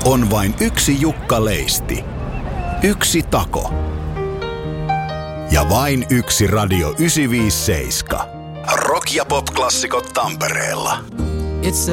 on vain yksi Jukka Leisti, yksi Tako ja vain yksi Radio 957. Rock- ja pop-klassikot Tampereella. It's